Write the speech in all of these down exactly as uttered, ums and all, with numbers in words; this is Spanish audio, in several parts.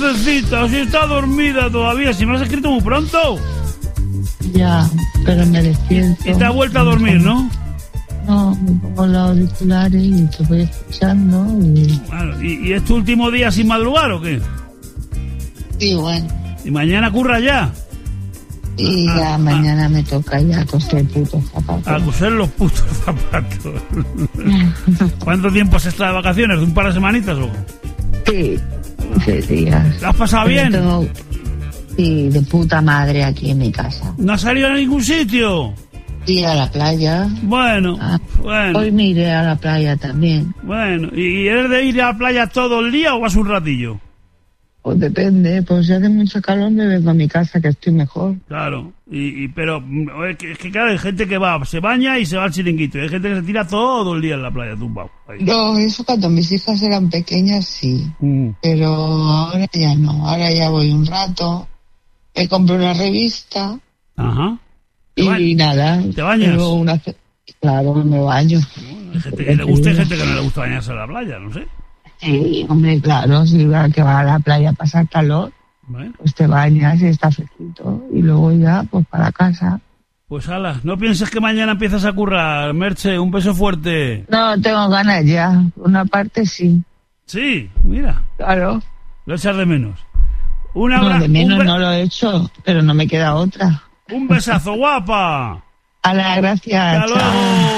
pobrecita, si está dormida todavía, si me has escrito muy pronto. Ya, pero me despierto. Y te has vuelto a dormir, ¿no? No, me pongo los auriculares y te voy escuchando. Y... Bueno, ¿y, ¿y es tu último día sin madrugar o qué? Sí, bueno. ¿Y mañana curra ya? Y ah, ya ah, mañana ah. me toca ya coser putos zapatos. A coser los putos zapatos. ¿Cuánto tiempo has estado de vacaciones? ¿De un par de semanitas o? Sí, quince días. ¿Lo has pasado Pero bien? tengo... Sí, de puta madre aquí en mi casa. ¿No has salido a ningún sitio? Sí, a la playa. Bueno, ah, bueno. Hoy me iré a la playa también. Bueno, ¿y eres de ir a la playa todo el día o vas un ratillo? Pues depende, pues si hace mucho calor me vengo a mi casa que estoy mejor. Claro, y, y pero es que, es que claro, hay gente que va, se baña y se va al chiringuito, y hay gente que se tira todo el día en la playa tumbado. Ahí. No, eso cuando mis hijas eran pequeñas sí, mm. pero ahora ya no, ahora ya voy un rato, me compro una revista. Ajá. Y nada. ¿Te bañas? Una... Claro, me baño. Bueno, hay gente que le gusta y gente que no le gusta bañarse en la playa, no sé. Sí, hombre, claro, si va que va a la playa a pasar calor, bueno. Pues te bañas y está fresquito y luego ya, pues para casa. Pues ala, no pienses que mañana empiezas a currar, Merche, un beso fuerte. No, tengo ganas ya, una parte sí. Sí, mira. Claro. Lo echas de menos. Una no, bra- de menos be- no lo he hecho, pero no me queda otra. Un besazo, guapa. A la gracias. Hasta luego.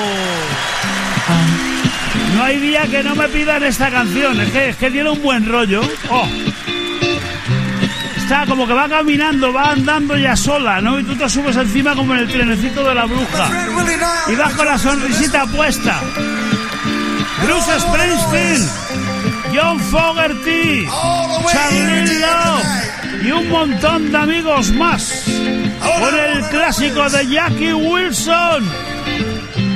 Ah. No hay día que no me pidan esta canción, es que, es que tiene un buen rollo. Oh. Está como que va caminando, va andando ya sola, ¿no? Y tú te subes encima como en el trenecito de la bruja. Y vas con la sonrisita puesta. Bruce Springsteen, John Fogerty, Charlie Love y un montón de amigos más. Con el clásico de Jackie Wilson.